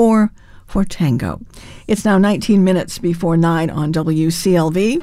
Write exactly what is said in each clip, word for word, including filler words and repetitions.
four for Tango. It's now nineteen minutes before nine on W C L V.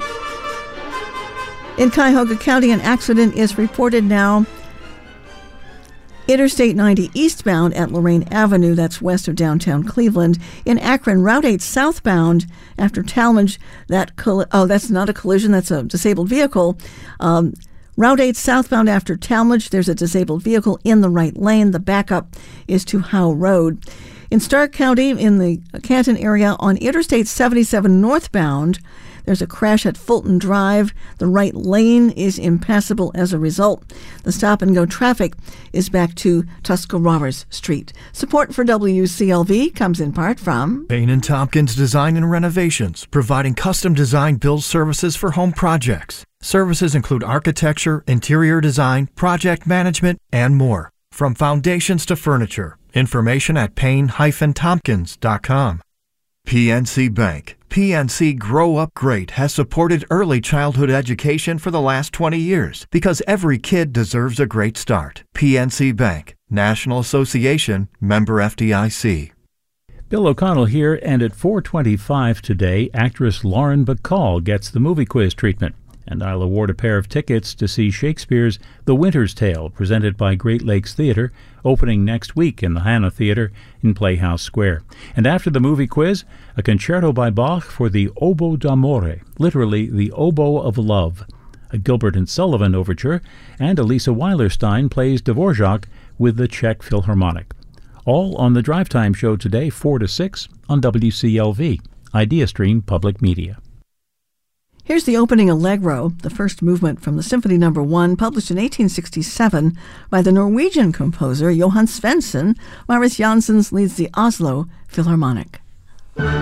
In Cuyahoga County, an accident is reported now. Interstate ninety eastbound at Lorraine Avenue, that's west of downtown Cleveland. In Akron, Route eight southbound after Talmadge, that coll- oh, that's not a collision, that's a disabled vehicle. Um, Route eight southbound after Talmadge, there's a disabled vehicle in the right lane. The backup is to Howe Road. In Stark County, in the Canton area, on Interstate seventy-seven northbound, there's a crash at Fulton Drive. The right lane is impassable as a result. The stop-and-go traffic is back to Tuscarawas Street. Support for W C L V comes in part from Payne and Tompkins Design and Renovations, providing custom design build services for home projects. Services include architecture, interior design, project management, and more. From foundations to furniture. Information at payne dash tompkins dot com. P N C Bank. P N C Grow Up Great has supported early childhood education for the last twenty years because every kid deserves a great start. P N C Bank, National Association, member F D I C. Bill O'Connell here, and at four twenty-five today, actress Lauren Bacall gets the movie quiz treatment. And I'll award a pair of tickets to see Shakespeare's The Winter's Tale, presented by Great Lakes Theatre, opening next week in the Hannah Theatre in Playhouse Square. And after the movie quiz, a concerto by Bach for the Oboe d'Amore, literally the oboe of love, a Gilbert and Sullivan overture, and Elisa Weilerstein plays Dvorak with the Czech Philharmonic. All on the Drive Time show today, four to six, on W C L V, IdeaStream Public Media. Here's the opening allegro, the first movement from the Symphony Number One, published in eighteen sixty-seven by the Norwegian composer Johan Svensson. Maris Janssens leads the Oslo Philharmonic.